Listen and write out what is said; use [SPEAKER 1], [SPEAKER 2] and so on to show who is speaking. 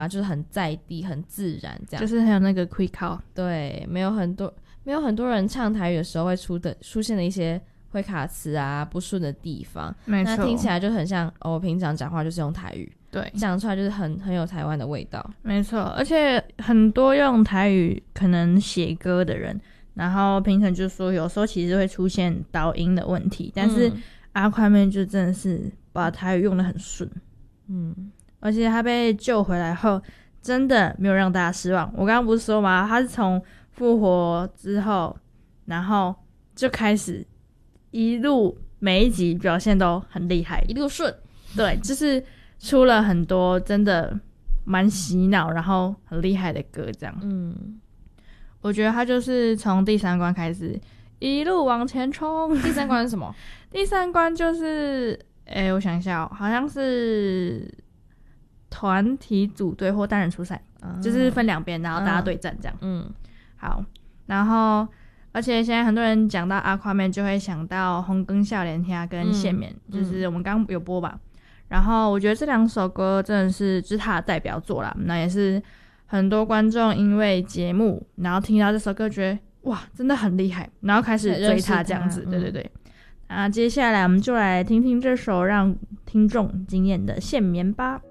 [SPEAKER 1] 就是很在地很自然这样，
[SPEAKER 2] 就是很有那个 quick call。
[SPEAKER 1] 对，没有很多人唱台语的时候会出现的一些会卡词啊不顺的地方，
[SPEAKER 2] 没错，
[SPEAKER 1] 那听起来就很像我平常讲话就是用台语，
[SPEAKER 2] 对，
[SPEAKER 1] 讲出来就是很有台湾的味道。
[SPEAKER 2] 没错，而且很多用台语可能写歌的人，然后平常就说有时候其实会出现导音的问题，但是阿宽妹就真的是把台语用得很顺，而且他被救回来后真的没有让大家失望。我刚刚不是说吗，他是从复活之后然后就开始一路每一集表现都很厉害，
[SPEAKER 1] 一路顺，
[SPEAKER 2] 对，就是出了很多真的蛮洗脑然后很厉害的歌这样。我觉得他就是从第3关开始一路往前冲。
[SPEAKER 1] 第3关是什么？
[SPEAKER 2] 第3关就是我想一下好像是团体组队或单人出赛，就是分2边然后大家对战这样。好，然后而且现在很多人讲到阿夸妹就会想到红根笑脸天跟线棉，就是我们刚刚有播吧。然后我觉得这2首歌真的是就是他的代表作啦，那也是很多观众因为节目然后听到这首歌觉得哇真的很厉害，然后开始追他这样子。对对对。接下来我们就来听听这首让听众惊艳的线棉吧。